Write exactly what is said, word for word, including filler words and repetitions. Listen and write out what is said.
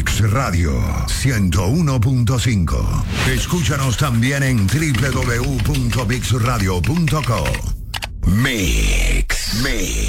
Mix Radio ciento uno punto cinco. Escúchanos también en doble u doble u doble u punto mix radio punto co. Mix, Mix.